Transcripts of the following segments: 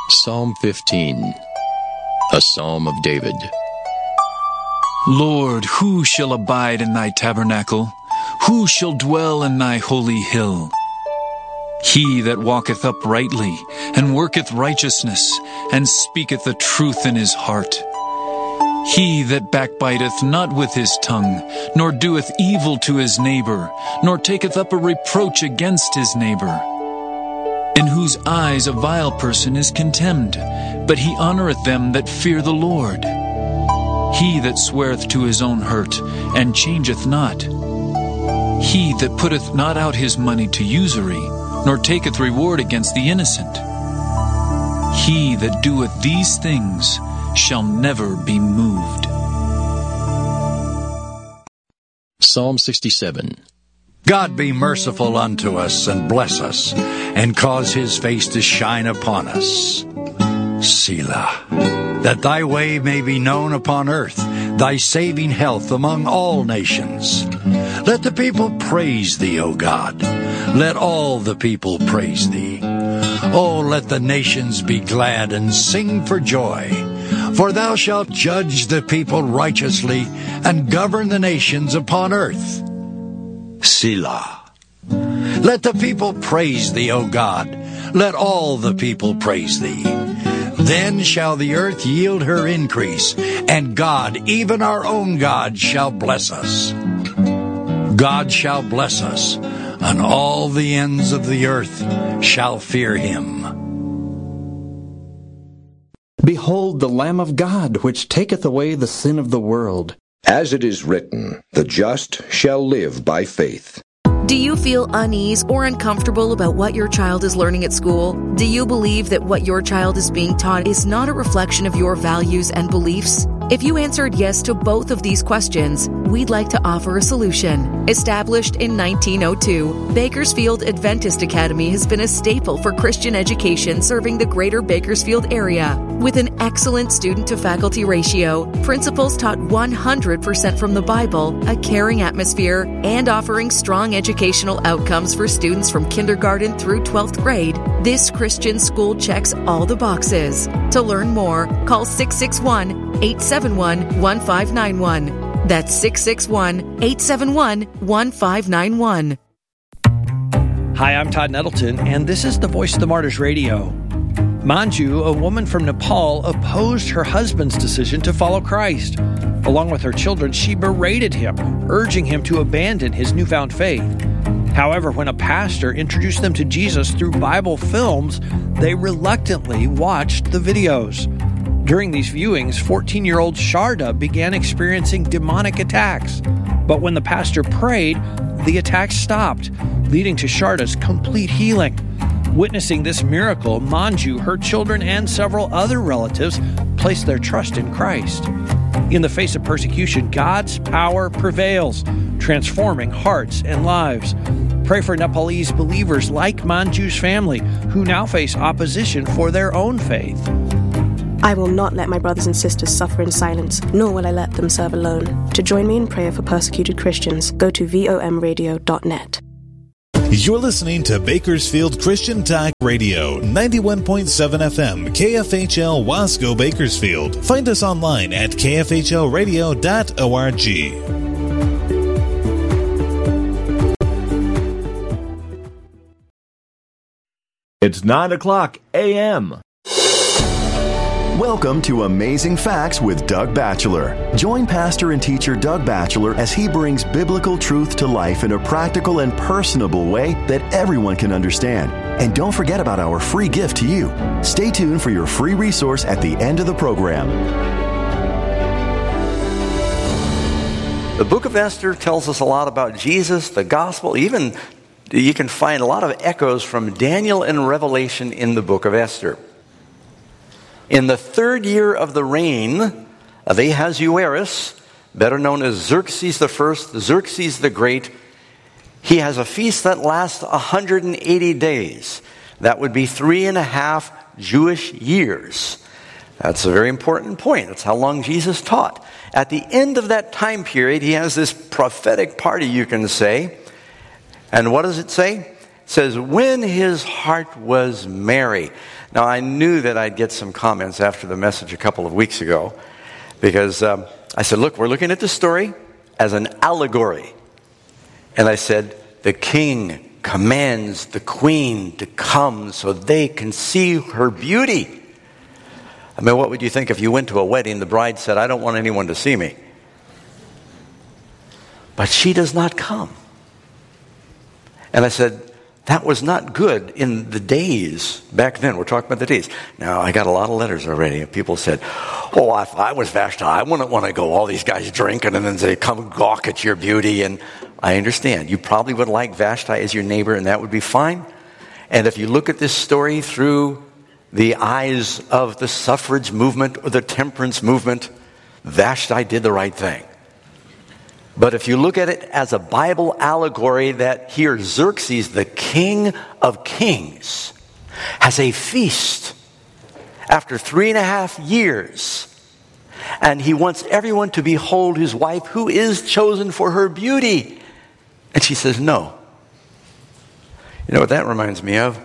Psalm 15, a psalm of David. Lord, who shall abide in thy tabernacle? Who shall dwell in thy holy hill? He that walketh uprightly, and worketh righteousness, and speaketh the truth in his heart. He that backbiteth not with his tongue, nor doeth evil to his neighbor, nor taketh up a reproach against his neighbor. In whose eyes a vile person is contemned, but he honoureth them that fear the Lord. He that sweareth to his own hurt, and changeth not. He that putteth not out his money to usury, nor taketh reward against the innocent. He that doeth these things shall never be moved. Psalm 67. God be merciful unto us, and bless us, and cause his face to shine upon us. Selah. That thy way may be known upon earth, thy saving health among all nations. Let the people praise thee, O God. Let all the people praise thee. O let the nations be glad and sing for joy. For thou shalt judge the people righteously, and govern the nations upon earth. Selah. Let the people praise thee, O God. Let all the people praise thee. Then shall the earth yield her increase, and God, even our own God, shall bless us. God shall bless us, and all the ends of the earth shall fear him. Behold the Lamb of God, which taketh away the sin of the world. As it is written, the just shall live by faith. Do you feel unease or uncomfortable about what your child is learning at school? Do you believe that what your child is being taught is not a reflection of your values and beliefs? If you answered yes to both of these questions, we'd like to offer a solution. Established in 1902, Bakersfield Adventist Academy has been a staple for Christian education serving the greater Bakersfield area. With an excellent student-to-faculty ratio, principals taught 100% from the Bible, a caring atmosphere, and offering strong educational outcomes for students from kindergarten through 12th grade, this Christian school checks all the boxes. To learn more, call 661-871-1591. That's 661-871-1591. Hi, I'm Todd Nettleton, and this is the Voice of the Martyrs Radio. Manju, a woman from Nepal, opposed her husband's decision to follow Christ. Along with her children, she berated him, urging him to abandon his newfound faith. However, when a pastor introduced them to Jesus through Bible films, they reluctantly watched the videos. During these viewings, 14-year-old Sharda began experiencing demonic attacks. But when the pastor prayed, the attacks stopped, leading to Sharda's complete healing. Witnessing this miracle, Manju, her children, and several other relatives placed their trust in Christ. In the face of persecution, God's power prevails, transforming hearts and lives. Pray for Nepalese believers like Manju's family, who now face opposition for their own faith. I will not let my brothers and sisters suffer in silence, nor will I let them serve alone. To join me in prayer for persecuted Christians, go to vomradio.net. You're listening to Bakersfield Christian Talk Radio, 91.7 FM, KFHL Wasco, Bakersfield. Find us online at kfhlradio.org. It's 9:00 a.m. Welcome to Amazing Facts with Doug Batchelor. Join pastor and teacher Doug Batchelor as he brings biblical truth to life in a practical and personable way that everyone can understand. And don't forget about our free gift to you. Stay tuned for your free resource at the end of the program. The book of Esther tells us a lot about Jesus, the gospel, even you can find a lot of echoes from Daniel and Revelation in the book of Esther. In the third year of the reign of Ahasuerus, better known as Xerxes I, Xerxes the Great, he has a feast that lasts 180 days. That would be 3.5 Jewish years. That's a very important point. That's how long Jesus taught. At the end of that time period, he has this prophetic party, you can say. And what does it say? It says, when his heart was merry. Now, I knew that I'd get some comments after the message a couple of weeks ago, because I said, look, we're looking at this story as an allegory. And I said, the king commands the queen to come so they can see her beauty. I mean, what would you think if you went to a wedding, the bride said, I don't want anyone to see me. But she does not come. And I said, that was not good in the days back then. We're talking about the days. Now, I got a lot of letters already. People said, oh, if I was Vashti, I wouldn't want to go, all these guys drinking, and then they come gawk at your beauty. And I understand. You probably would like Vashti as your neighbor, and that would be fine. And if you look at this story through the eyes of the suffrage movement or the temperance movement, Vashti did the right thing. But if you look at it as a Bible allegory, that here Xerxes, the king of kings, has a feast after 3.5 years. And he wants everyone to behold his wife who is chosen for her beauty. And she says no. You know what that reminds me of?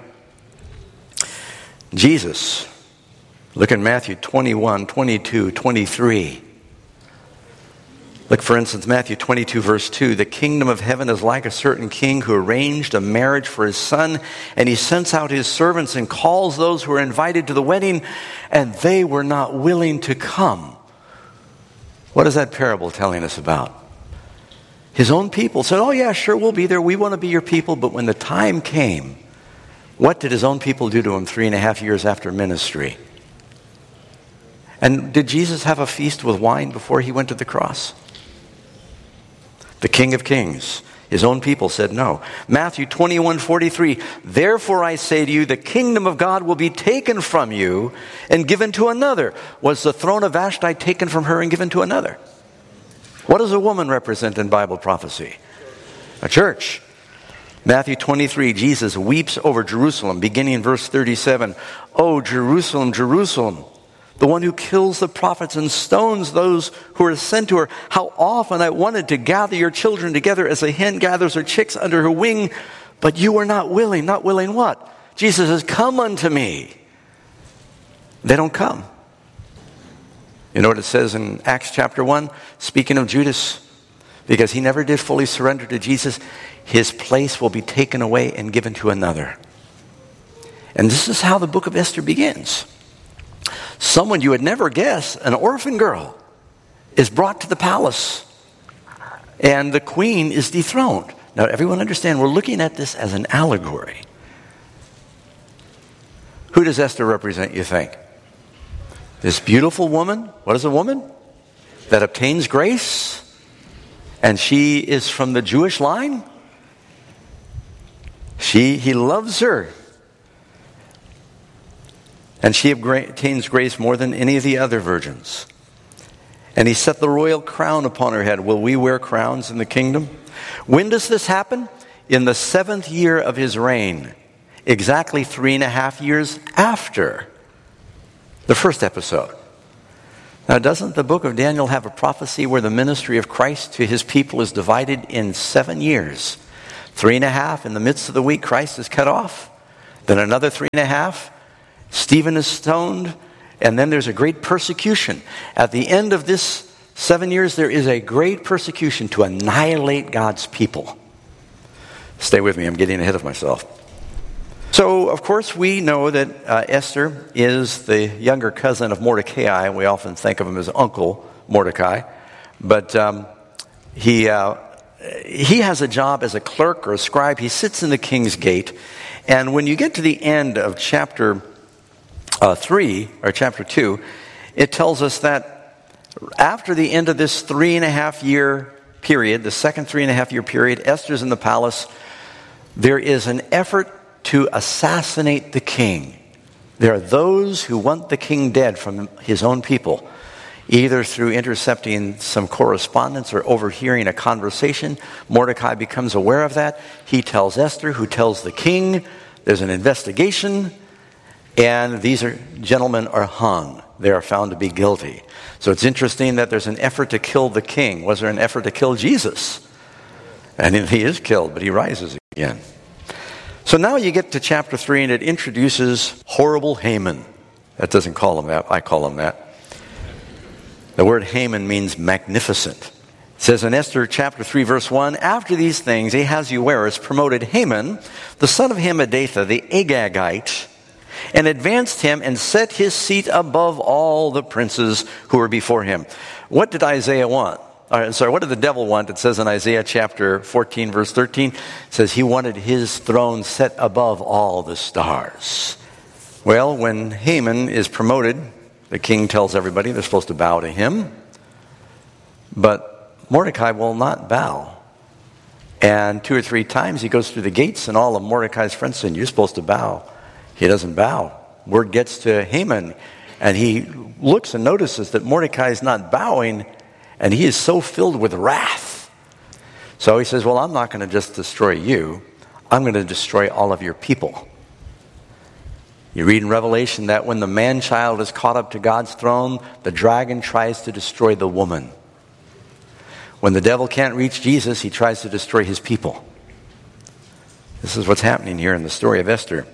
Jesus. Look in Matthew 21, 22, 23. Look, for instance, Matthew 22, verse 2. The kingdom of heaven is like a certain king who arranged a marriage for his son, and he sends out his servants and calls those who are invited to the wedding, and they were not willing to come. What is that parable telling us about? His own people said, oh yeah, sure, we'll be there. We want to be your people. But when the time came, what did his own people do to him 3.5 years after ministry? And did Jesus have a feast with wine before he went to the cross? The King of Kings, his own people said no. Matthew 21:43, therefore I say to you, the kingdom of God will be taken from you and given to another. Was the throne of Vashti taken from her and given to another? What does a woman represent in Bible prophecy? A church. Matthew 23, Jesus weeps over Jerusalem, beginning in verse 37. Oh, Jerusalem, Jerusalem, the one who kills the prophets and stones those who are sent to her. How often I wanted to gather your children together as a hen gathers her chicks under her wing, but you were not willing. Not willing what? Jesus says, come unto me. They don't come. You know what it says in Acts chapter 1? Speaking of Judas, because he never did fully surrender to Jesus, his place will be taken away and given to another. And this is how the book of Esther begins. Someone you would never guess, an orphan girl, is brought to the palace, and the queen is dethroned. Now, everyone understand, we're looking at this as an allegory. Who does Esther represent, you think? This beautiful woman. What is a woman? That obtains grace, and she is from the Jewish line. He loves her. And she obtains grace more than any of the other virgins. And he set the royal crown upon her head. Will we wear crowns in the kingdom? When does this happen? In the 7th year of his reign. Exactly 3.5 years after the first episode. Now, doesn't the book of Daniel have a prophecy where the ministry of Christ to his people is divided in 7 years? 3.5, in the midst of the week, Christ is cut off. Then another 3.5. Stephen is stoned, and then there's a great persecution. At the end of this 7 years, there is a great persecution to annihilate God's people. Stay with me, I'm getting ahead of myself. So, of course, we know that Esther is the younger cousin of Mordecai. We often think of him as Uncle Mordecai. But he has a job as a clerk or a scribe. He sits in the king's gate. And when you get to the end of chapter 3, or chapter 2, it tells us that after the end of this 3.5 year period, the second 3.5 year period, Esther's in the palace, there is an effort to assassinate the king. There are those who want the king dead from his own people, either through intercepting some correspondence or overhearing a conversation. Mordecai becomes aware of that. He tells Esther, who tells the king. There's an investigation, and these gentlemen are hung. They are found to be guilty. So it's interesting that there's an effort to kill the king. Was there an effort to kill Jesus? And he is killed, but he rises again. So now you get to chapter 3, and it introduces horrible Haman. That doesn't call him that. I call him that. The word Haman means magnificent. It says in Esther chapter 3, verse 1, after these things, Ahasuerus promoted Haman, the son of Hammedatha, the Agagite, and advanced him and set his seat above all the princes who were before him. What did Isaiah want? What did the devil want? It says in Isaiah chapter 14, verse 13, it says he wanted his throne set above all the stars. Well, when Haman is promoted, the king tells everybody they're supposed to bow to him. But Mordecai will not bow. And 2 or 3 times he goes through the gates, and all of Mordecai's friends say, you're supposed to bow. He doesn't bow. Word gets to Haman, and he looks and notices that Mordecai is not bowing, and he is so filled with wrath. So he says, well, I'm not going to just destroy you. I'm going to destroy all of your people. You read in Revelation that when the man-child is caught up to God's throne, the dragon tries to destroy the woman. When the devil can't reach Jesus, he tries to destroy his people. This is what's happening here in the story of Esther.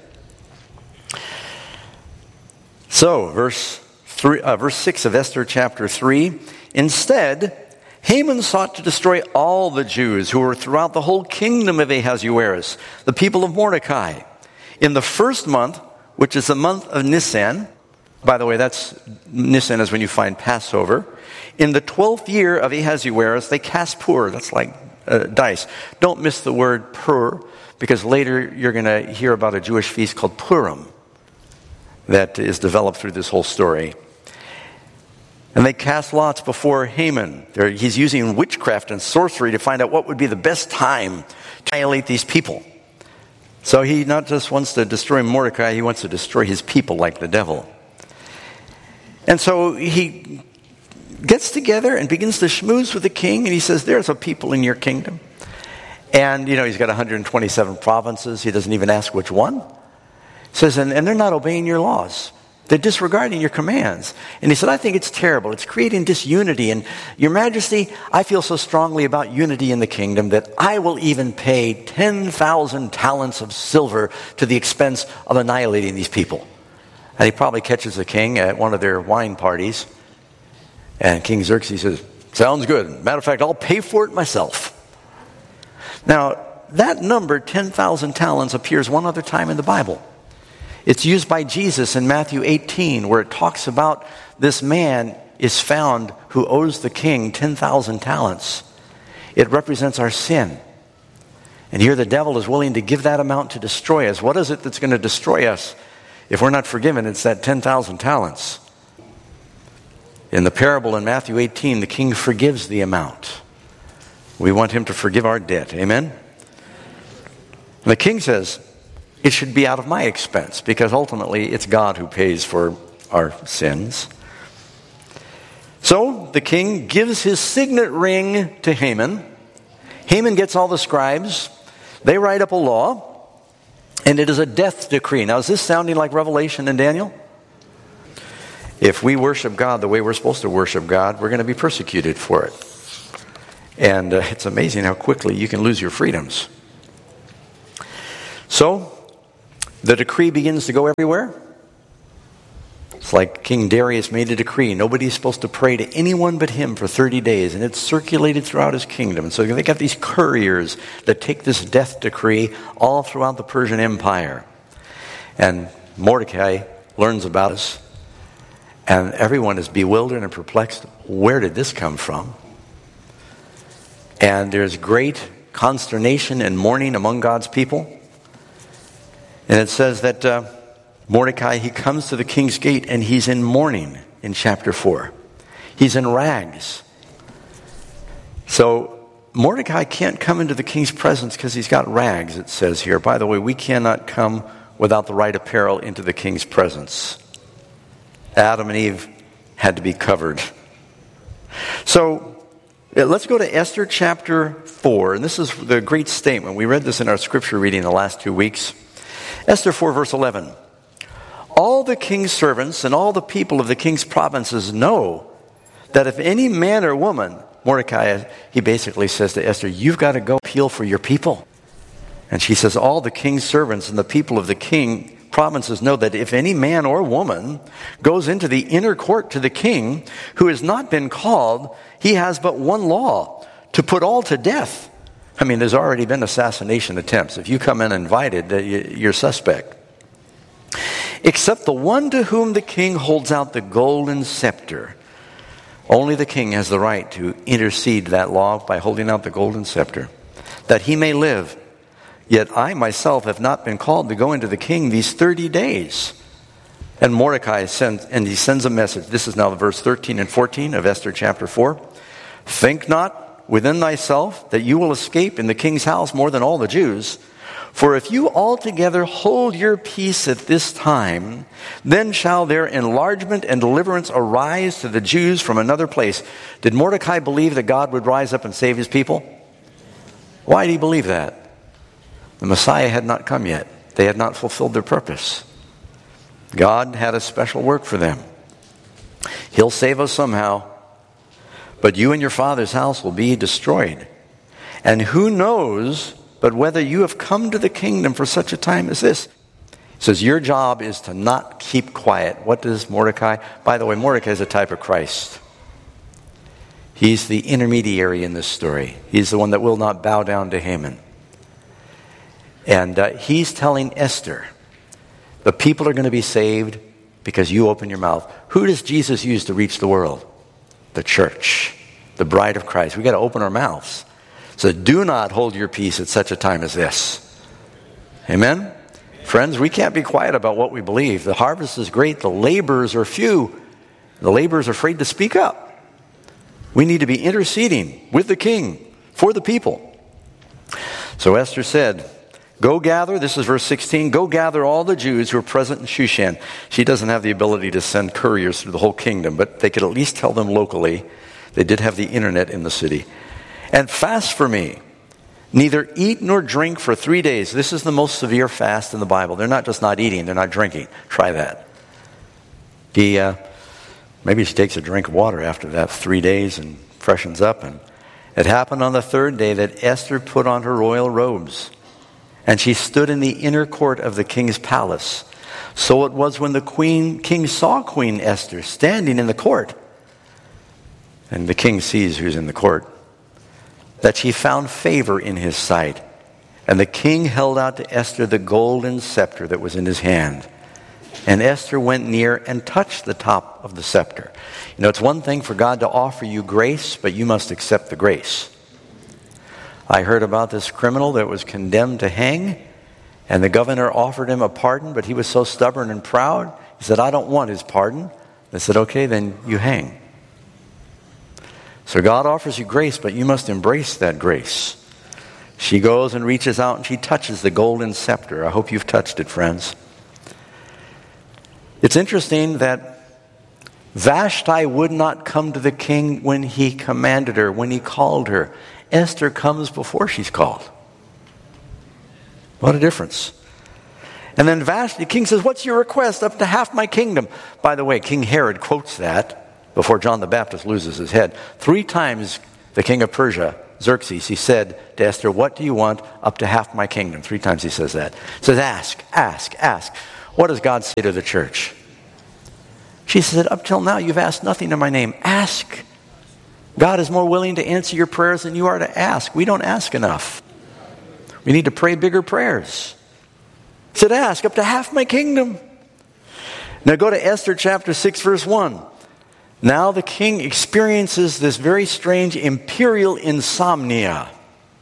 So, verse 6 of Esther chapter 3, instead, Haman sought to destroy all the Jews who were throughout the whole kingdom of Ahasuerus, the people of Mordecai. In the first month, which is the month of Nisan, by the way, Nisan is when you find Passover. In the 12th year of Ahasuerus, they cast Pur. That's like dice. Don't miss the word Pur, because later you're going to hear about a Jewish feast called Purim that is developed through this whole story. And they cast lots before Haman. He's using witchcraft and sorcery to find out what would be the best time to annihilate these people. So he not just wants to destroy Mordecai, he wants to destroy his people like the devil. And so he gets together and begins to schmooze with the king, and he says, there's a people in your kingdom. And, he's got 127 provinces. He doesn't even ask which one. He says, and they're not obeying your laws. They're disregarding your commands. And he said, I think it's terrible. It's creating disunity. And Your Majesty, I feel so strongly about unity in the kingdom that I will even pay 10,000 talents of silver to the expense of annihilating these people. And he probably catches the king at one of their wine parties. And King Xerxes says, sounds good. Matter of fact, I'll pay for it myself. Now, that number, 10,000 talents, appears one other time in the Bible. It's used by Jesus in Matthew 18, where it talks about this man is found who owes the king 10,000 talents. It represents our sin. And here the devil is willing to give that amount to destroy us. What is it that's going to destroy us? If we're not forgiven, it's that 10,000 talents. In the parable in Matthew 18, the king forgives the amount. We want him to forgive our debt. Amen? And the king says, it should be out of my expense, because ultimately it's God who pays for our sins. So the king gives his signet ring to Haman. Haman gets all the scribes. They write up a law, and it is a death decree. Now, is this sounding like Revelation and Daniel? If we worship God the way we're supposed to worship God, we're going to be persecuted for it. And it's amazing how quickly you can lose your freedoms. So, the decree begins to go everywhere. It's like King Darius made a decree. Nobody's supposed to pray to anyone but him for 30 days. And it's circulated throughout his kingdom. And so they got these couriers that take this death decree all throughout the Persian Empire. And Mordecai learns about this. And everyone is bewildered and perplexed. Where did this come from? And there's great consternation and mourning among God's people. And it says that Mordecai, he comes to the king's gate and he's in mourning in chapter 4. He's in rags. So Mordecai can't come into the king's presence because he's got rags, it says here. By the way, we cannot come without the right apparel into the king's presence. Adam and Eve had to be covered. So let's go to Esther chapter 4. And this is the great statement. We read this in our scripture reading the last 2 weeks. Esther 4 verse 11. All the king's servants and all the people of the king's provinces know that if any man or woman, Mordecai, he basically says to Esther, you've got to go appeal for your people. And she says, all the king's servants and the people of the king provinces know that if any man or woman goes into the inner court to the king who has not been called, he has but one law, to put all to death. I mean, there's already been assassination attempts. If you come in invited, you're suspect. Except the one to whom the king holds out the golden scepter. Only the king has the right to intercede that law by holding out the golden scepter, that he may live. Yet I myself have not been called to go into the king these 30 days. And Mordecai sends a message. This is now verse 13 and 14 of Esther chapter 4. Think not within thyself that you will escape in the king's house more than all the Jews. For if you altogether hold your peace at this time, then shall their enlargement and deliverance arise to the Jews from another place. Did Mordecai believe that God would rise up and save his people? Why did he believe that? The Messiah had not come yet. They had not fulfilled their purpose. God had a special work for them. He'll save us somehow, but you and your father's house will be destroyed. And who knows but whether you have come to the kingdom for such a time as this? He says, your job is to not keep quiet. What does Mordecai? By the way, Mordecai is a type of Christ. He's the intermediary in this story. He's the one that will not bow down to Haman. And he's telling Esther, the people are going to be saved because you open your mouth. Who does Jesus use to reach the world? The church, the bride of Christ. We've got to open our mouths. So do not hold your peace at such a time as this. Amen? Friends, we can't be quiet about what we believe. The harvest is great. The laborers are few. The laborers are afraid to speak up. We need to be interceding with the king for the people. So Esther said, go gather, this is verse 16, go gather all the Jews who are present in Shushan. She doesn't have the ability to send couriers through the whole kingdom, but they could at least tell them locally. They did have the internet in the city. And fast for me, neither eat nor drink for 3 days. This is the most severe fast in the Bible. They're not just not eating, they're not drinking. Try that. Maybe she takes a drink of water after that 3 days and freshens up. And it happened on the third day that Esther put on her royal robes. And she stood in the inner court of the king's palace. So it was when the king saw Queen Esther standing in the court, and the king sees who's in the court, that she found favor in his sight. And the king held out to Esther the golden scepter that was in his hand. And Esther went near and touched the top of the scepter. You know, it's one thing for God to offer you grace, but you must accept the grace. I heard about this criminal that was condemned to hang, and the governor offered him a pardon, but he was so stubborn and proud, he said, I don't want his pardon. They said, okay, then you hang. So God offers you grace, but you must embrace that grace. She goes and reaches out and she touches the golden scepter. I hope you've touched it, friends. It's interesting that Vashti would not come to the king when he commanded her, when he called her. Esther comes before she's called. What a difference. And then Vashti, the king says, what's your request? Up to half my kingdom. By the way, King Herod quotes that before John the Baptist loses his head. 3 times the king of Persia, Xerxes, he said to Esther, what do you want? Up to half my kingdom. 3 times he says that. He says, ask, ask, ask. What does God say to the church? She said, up till now you've asked nothing in my name. Ask. God is more willing to answer your prayers than you are to ask. We don't ask enough. We need to pray bigger prayers. He said, ask up to half my kingdom. Now go to Esther chapter 6, verse 1. Now the king experiences this very strange imperial insomnia.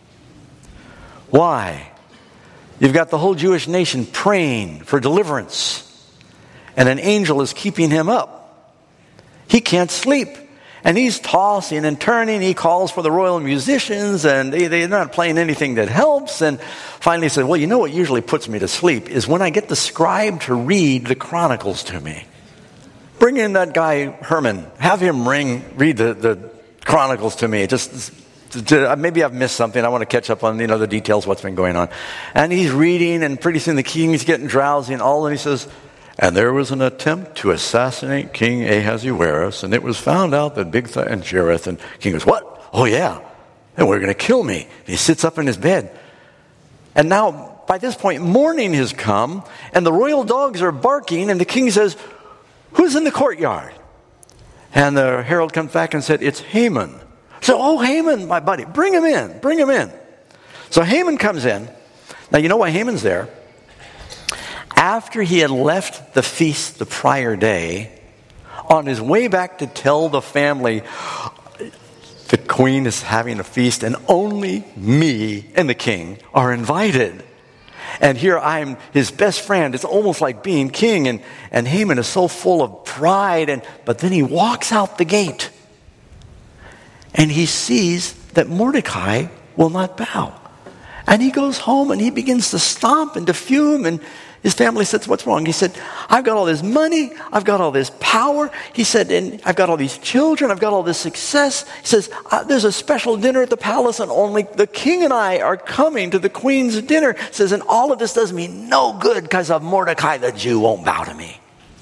Why? You've got the whole Jewish nation praying for deliverance, and an angel is keeping him up. He can't sleep, and he's tossing and turning. He calls for the royal musicians, and they're not playing anything that helps. And finally he said, well, you know what usually puts me to sleep is when I get the scribe to read the Chronicles to me. Bring in that guy, Herman. Have him read the Chronicles to me. Maybe I've missed something. I want to catch up on the details, what's been going on. And he's reading, and pretty soon the king's getting drowsy, and he says, and there was an attempt to assassinate King Ahasuerus, and it was found out that Bigtha and Jareth, and the king goes, what? Oh yeah, and we're going to kill me. And he sits up in his bed. And now, by this point, morning has come, and the royal dogs are barking, and the king says, "Who's in the courtyard?" And the herald comes back and said, "It's Haman." So, "Oh, Haman, my buddy, bring him in, bring him in." So Haman comes in. Now, you know why Haman's there? After he had left the feast the prior day, on his way back to tell the family, the queen is having a feast and only me and the king are invited. And here I'm his best friend. It's almost like being king. And Haman is so full of pride. But then he walks out the gate. And he sees that Mordecai will not bow. And he goes home and he begins to stomp and to fume. And his family says, "What's wrong?" He said, "I've got all this money. I've got all this power." He said, "And I've got all these children. I've got all this success." He says, "There's a special dinner at the palace and only the king and I are coming to the queen's dinner." He says, "And all of this does me no good because of Mordecai the Jew won't bow to me."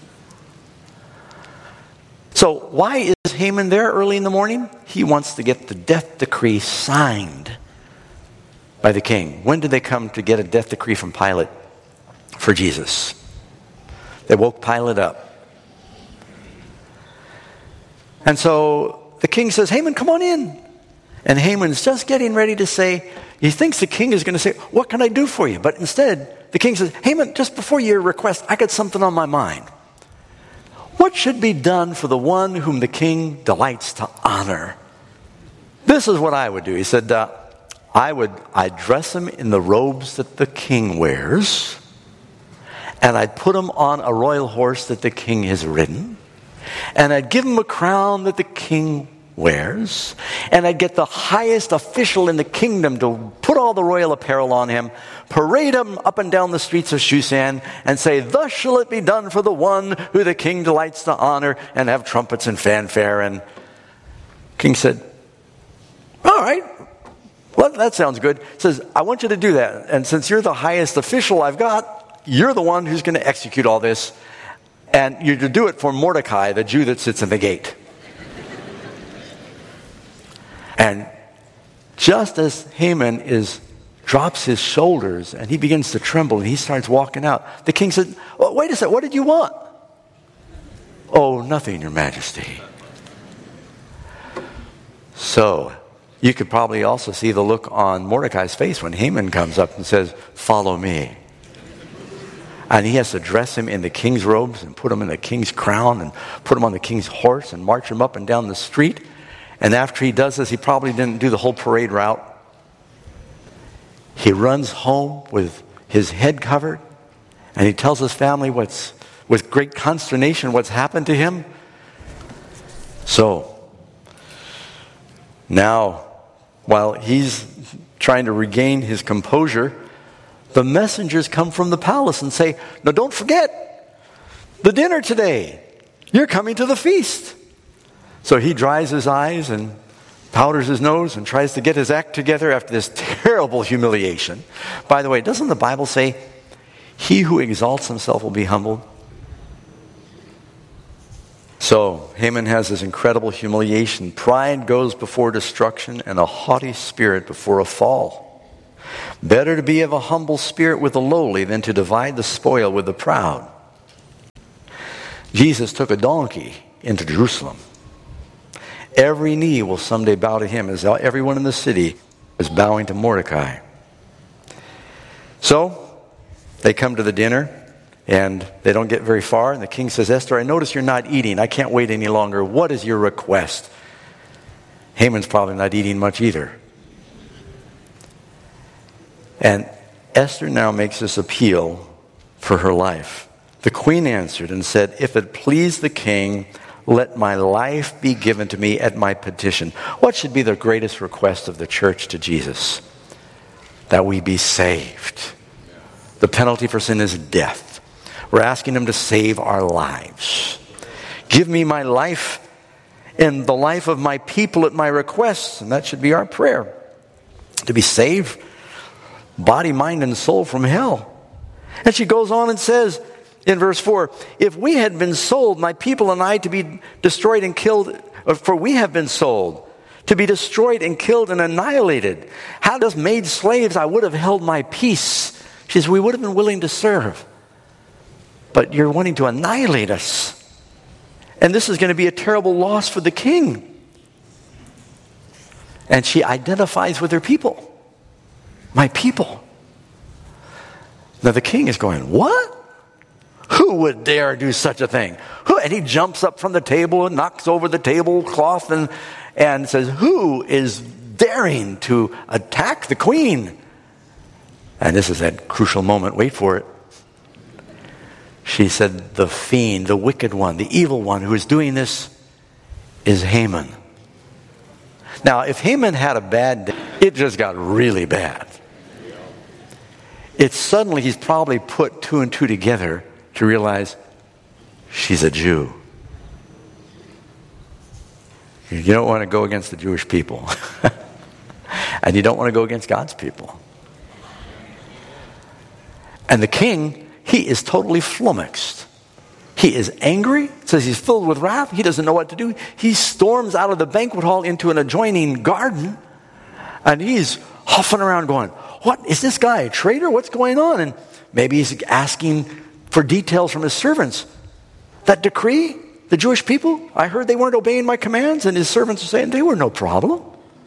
So why is Haman there early in the morning? He wants to get the death decree signed by the king. When did they come to get a death decree from Pilate for Jesus? They woke Pilate up. And so the king says, "Haman, come on in." And Haman's just getting ready to say, he thinks the king is going to say, "What can I do for you?" But instead, the king says, "Haman, just before your request, I got something on my mind. What should be done for the one whom the king delights to honor? This is what I would do." He said, I'd dress him in the robes that the king wears, and I'd put him on a royal horse that the king has ridden, and I'd give him a crown that the king wears, and I'd get the highest official in the kingdom to put all the royal apparel on him, parade him up and down the streets of Shushan, and say, "Thus shall it be done for the one who the king delights to honor," and have trumpets and fanfare. And king said, "All right, well, that sounds good." He says, "I want you to do that. And since you're the highest official I've got, you're the one who's going to execute all this. And you're to do it for Mordecai, the Jew that sits in the gate." And just as Haman drops his shoulders and he begins to tremble and he starts walking out, the king said, "Well, wait a second, what did you want?" "Oh, nothing, Your Majesty." So you could probably also see the look on Mordecai's face when Haman comes up and says, "Follow me." And he has to dress him in the king's robes and put him in the king's crown and put him on the king's horse and march him up and down the street. And after he does this, he probably didn't do the whole parade route. He runs home with his head covered, and he tells his family with great consternation what's happened to him. So now, while he's trying to regain his composure, the messengers come from the palace and say, "No, don't forget the dinner today. You're coming to the feast." So he dries his eyes and powders his nose and tries to get his act together after this terrible humiliation. By the way, doesn't the Bible say, "He who exalts himself will be humbled"? So Haman has this incredible humiliation. Pride goes before destruction, and a haughty spirit before a fall. Better to be of a humble spirit with the lowly than to divide the spoil with the proud. Jesus took a donkey into Jerusalem. Every knee will someday bow to him, as everyone in the city is bowing to Mordecai. So they come to the dinner, and they don't get very far. And the king says, "Esther, I notice you're not eating. I can't wait any longer. What is your request?" Haman's probably not eating much either. And Esther now makes this appeal for her life. The queen answered and said, "If it please the king, let my life be given to me at my petition." What should be the greatest request of the church to Jesus? That we be saved. The penalty for sin is death. We're asking him to save our lives. Give me my life and the life of my people at my request. And that should be our prayer. To be saved, body, mind, and soul from hell. And she goes on and says in verse 4, "If we had been sold, my people and I, to be destroyed and killed, for we have been sold to be destroyed and killed and annihilated. Had us made slaves, I would have held my peace. She says, we would have been willing to serve. But you're wanting to annihilate us. And this is going to be a terrible loss for the king. And she identifies with her people. My people. Now the king is going, what? Who would dare do such a thing? Who? And he jumps up from the table and knocks over the tablecloth and says, who is daring to attack the queen? And this is that crucial moment. Wait for it. She said, the fiend, the wicked one, the evil one who is doing this is Haman. Now, if Haman had a bad day, it just got really bad. It's suddenly he's probably put two and two together to realize she's a Jew. You don't want to go against the Jewish people. And you don't want to go against God's people. And the king, he is totally flummoxed. He is angry. It says he's filled with wrath. He doesn't know what to do. He storms out of the banquet hall into an adjoining garden. And he's huffing around going, what? Is this guy a traitor? What's going on? And maybe he's asking for details from his servants. That decree, the Jewish people, I heard they weren't obeying my commands. And his servants are saying they were no problem.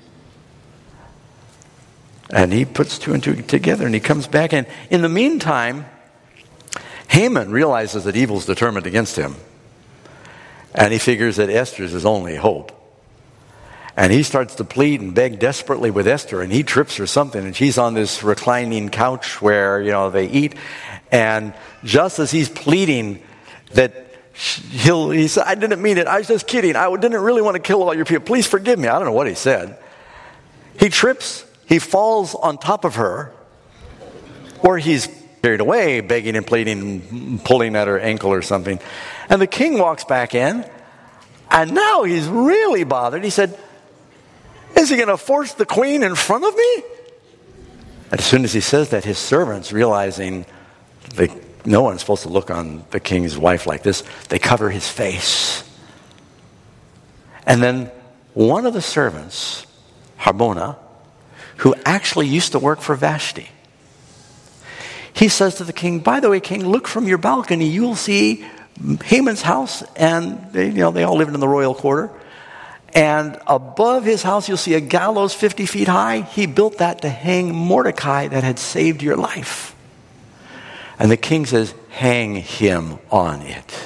And he puts two and two together and he comes back. And in the meantime, Haman realizes that evil's determined against him. And he figures that Esther's his only hope. And he starts to plead and beg desperately with Esther. And he trips her something. And she's on this reclining couch where, they eat. And just as he's pleading that he said, I didn't mean it. I was just kidding. I didn't really want to kill all your people. Please forgive me. I don't know what he said. He trips. He falls on top of her, or he's carried away, begging and pleading, pulling at her ankle or something. And the king walks back in, and now he's really bothered. He said, is he going to force the queen in front of me? And as soon as he says that, his servants, realizing no one's supposed to look on the king's wife like this, they cover his face. And then one of the servants, Harbona, who actually used to work for Vashti, he says to the king, by the way, king, look from your balcony. You'll see Haman's house, and they all lived in the royal quarter. And above his house, you'll see a gallows 50 feet high. He built that to hang Mordecai that had saved your life. And the king says, hang him on it.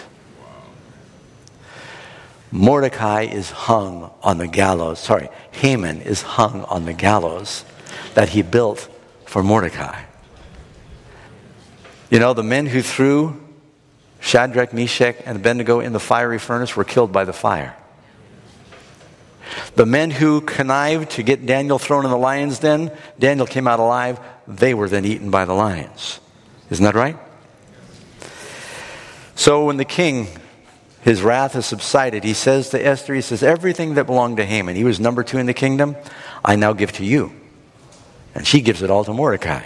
Mordecai is hung on the gallows. Haman is hung on the gallows that he built for Mordecai. The men who threw Shadrach, Meshach, and Abednego in the fiery furnace were killed by the fire. The men who connived to get Daniel thrown in the lion's den, Daniel came out alive. They were then eaten by the lions. Isn't that right? So when the king, his wrath has subsided, he says to Esther, he says, everything that belonged to Haman, he was number 2 in the kingdom, I now give to you. And she gives it all to Mordecai.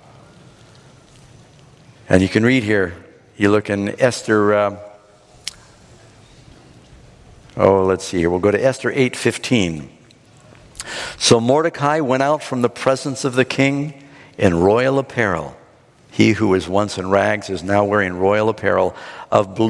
And you can read here, you look in Esther, let's see here. We'll go to Esther 8:15. So Mordecai went out from the presence of the king in royal apparel. He who was once in rags is now wearing royal apparel of blue